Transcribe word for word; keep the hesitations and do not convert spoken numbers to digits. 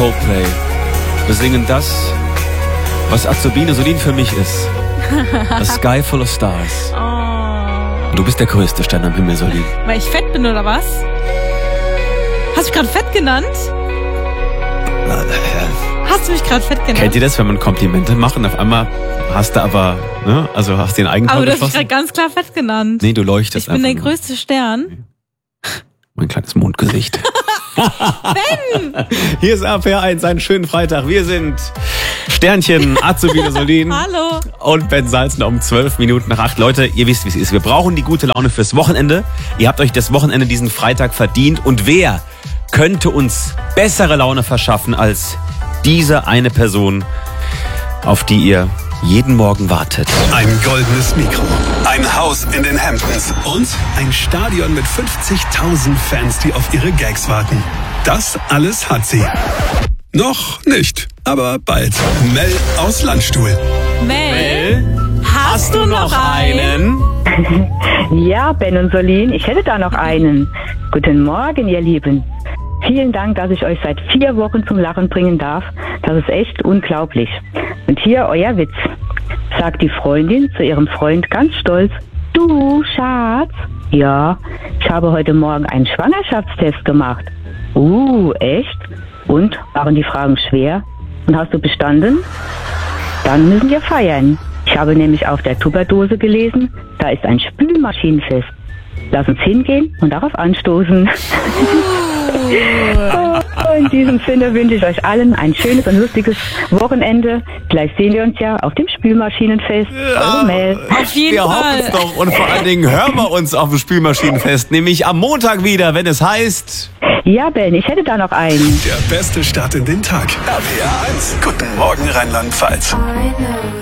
Coldplay. Wir singen das, was Azubine Solin für mich ist. A Sky Full of Stars. Oh. Du bist der größte Stern am Himmel, Solin. Weil ich fett bin, oder was? Hast du mich gerade fett genannt? Hast du mich gerade fett genannt? Kennt ihr das, wenn man Komplimente macht und auf einmal hast du aber, ne, also hast den Eigentor Aber du hast mich geschossen? gerade ganz klar fett genannt. Nee, du leuchtest Ich bin einfach der größte Stern. Mein kleines Mondgesicht. Ben! Hier ist A P eins, einen schönen Freitag. Wir sind Sternchen, Azubine Solin Hallo. und Ben Salzner um zwölf Minuten nach acht. Leute, ihr wisst, wie es ist. Wir brauchen die gute Laune fürs Wochenende. Ihr habt euch das Wochenende diesen Freitag verdient. Und wer könnte uns bessere Laune verschaffen als diese eine Person, auf die ihr jeden Morgen wartet? Ein goldenes Mikro, ein Haus in den Hamptons und ein Stadion mit fünfzigtausend Fans, die auf ihre Gags warten. Das alles hat sie. Noch nicht, aber bald. Mel aus Landstuhl. Mel, hast du noch einen? Ja, Ben und Solin, ich hätte da noch einen. Guten Morgen, ihr Lieben. Vielen Dank, dass ich euch seit vier Wochen zum Lachen bringen darf. Das ist echt unglaublich. Und hier euer Witz. Sagt die Freundin zu ihrem Freund ganz stolz: Du, Schatz. Ja, ich habe heute Morgen einen Schwangerschaftstest gemacht. Uh, echt? Und? Waren die Fragen schwer? Und hast du bestanden? Dann müssen wir feiern. Ich habe nämlich auf der Tupperdose gelesen, da ist ein Spülmaschinenfest. Lass uns hingehen und darauf anstoßen. Oh, in diesem Sinne wünsche ich euch allen ein schönes und lustiges Wochenende. Vielleicht sehen wir uns ja auf dem Spülmaschinenfest. Eure Mel. Auf jeden Wir hoffen Fall. es doch. Und vor allen Dingen hören wir uns auf dem Spülmaschinenfest, nämlich am Montag wieder, wenn es heißt... Ja, Ben, ich hätte da noch einen. Der beste Start in den Tag. R P R eins. Guten Morgen, Rheinland-Pfalz. I know